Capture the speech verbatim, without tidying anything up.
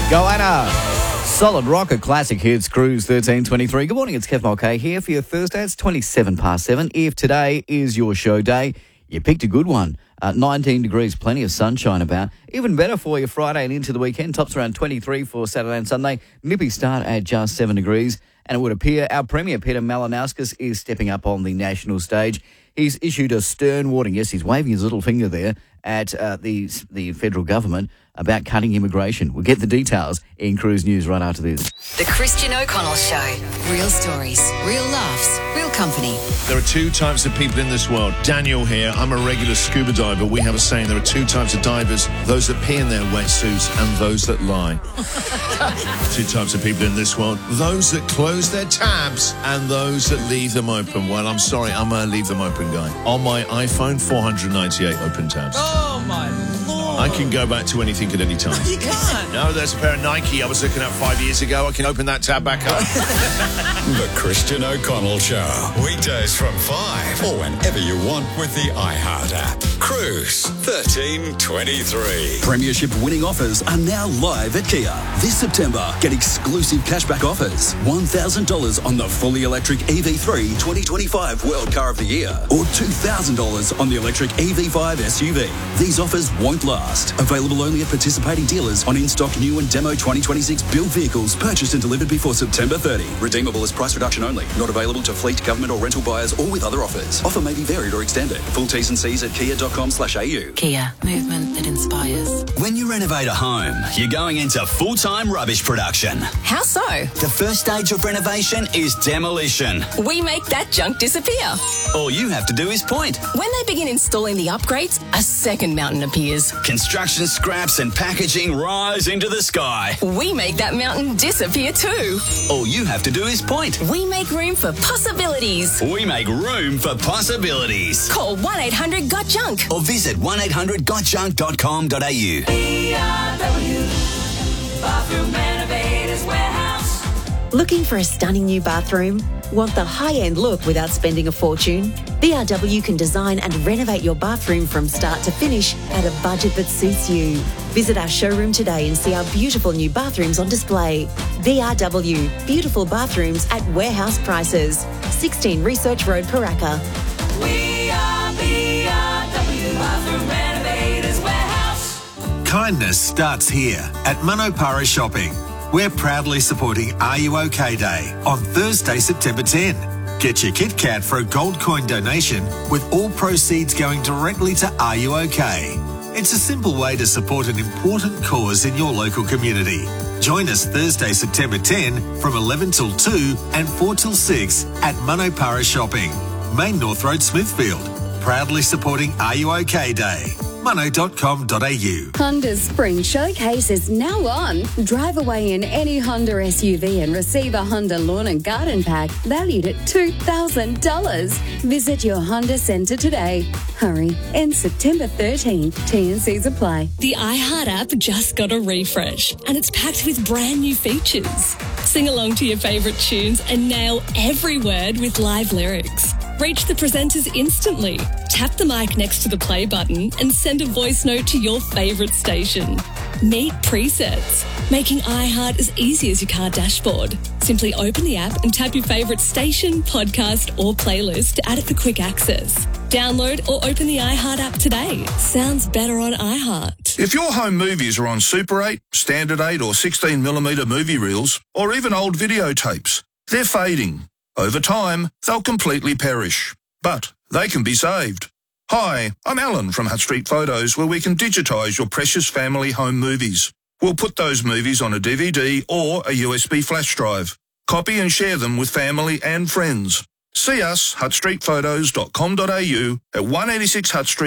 Goanna. Solid rocker classic hits, Cruise thirteen twenty-three. Good morning, it's Kev Mulcahy here for your Thursday. It's twenty-seven past seven. If today is your show day, you picked a good one. Uh, nineteen degrees, plenty of sunshine about. Even better for you Friday and into the weekend. Tops around twenty-three for Saturday and Sunday. Nippy start at just seven degrees. And it would appear our Premier, Peter Malinauskas, is stepping up on the national stage. He's issued a stern warning. Yes, he's waving his little finger there at uh, the the federal government about cutting immigration. We'll get the details in Cruise News right after this. The Christian O'Connell Show. Real stories, real laughs, real company. There are two types of people in this world. Daniel here, I'm a regular scuba diver. We have a saying, there are two types of divers, those that pee in their wetsuits and those that lie. Two types of people in this world, those that close their tabs and those that leave them open. Well, I'm sorry, I'm a leave them open guy. On my iPhone, four hundred ninety-eight open tabs. Oh, my Lord. I can go back to anything at any time. You can't. No, there's a pair of Nike I was looking at five years ago. I can open that tab back up. The Christian O'Connell Show. Weekdays from five or whenever you want with the iHeart app. Cruise thirteen twenty-three. Premiership winning offers are now live at Kia. This September, get exclusive cashback offers. one thousand dollars on the fully electric E V three twenty twenty-five World Car of the Year or two thousand dollars on the electric E V five S U V. These offers won't last. Available only at participating dealers on in-stock new and demo twenty twenty-six build vehicles purchased and delivered before September thirtieth. Redeemable as price reduction only. Not available to fleet, government or rental buyers or with other offers. Offer may be varied or extended. Full T's and C's at kia dot com slash a u. Kia, movement that inspires. When you renovate a home, you're going into full-time rubbish production. How so? The first stage of renovation is demolition. We make that junk disappear. All you have to do is point. When they begin installing the upgrades, a second mountain appears. Construction scraps and packaging rise into the sky. We make that mountain disappear too. All you have to do is point. We make room for possibilities. We make room for possibilities. Call one eight hundred got junk Or visit one eight hundred got junk dot com dot a u. B R W Bathroom Renovators Warehouse. Looking for a stunning new bathroom? Want the high-end look without spending a fortune? B R W can design and renovate your bathroom from start to finish at a budget that suits you. Visit our showroom today and see our beautiful new bathrooms on display. B R W, beautiful bathrooms at warehouse prices. sixteen Research Road, Paraka. We are B R W Bathroom Renovators Warehouse. Kindness starts here at Manopara Shopping. We're proudly supporting Are You OK Day on Thursday, September tenth. Get your Kit Kat for a gold coin donation with all proceeds going directly to Are You OK? It's a simple way to support an important cause in your local community. Join us Thursday, September tenth from eleven till two and four till six at Manopara Shopping, Main North Road, Smithfield. Proudly supporting Are You OK Day. mono dot com dot a u. Honda's Spring Showcase is now on. Drive away in any Honda S U V and receive a Honda Lawn and Garden Pack valued at two thousand dollars. Visit your Honda Centre today. Hurry, ends September thirteenth. T and C's apply. The iHeart app just got a refresh and it's packed with brand new features. Sing along to your favourite tunes and nail every word with live lyrics. Reach the presenters instantly. Tap the mic next to the play button and send a voice note to your favourite station. Meet presets, making iHeart as easy as your car dashboard. Simply open the app and tap your favourite station, podcast or playlist to add it for quick access. Download or open the iHeart app today. Sounds better on iHeart. If your home movies are on Super eight, Standard eight or sixteen millimeter movie reels, or even old videotapes, they're fading. Over time, they'll completely perish. But they can be saved. Hi, I'm Alan from Hutt Street Photos, where we can digitise your precious family home movies. We'll put those movies on a D V D or a U S B flash drive. Copy and share them with family and friends. See us, hutt street photos dot com dot a u at one eighty-six Hutt Street.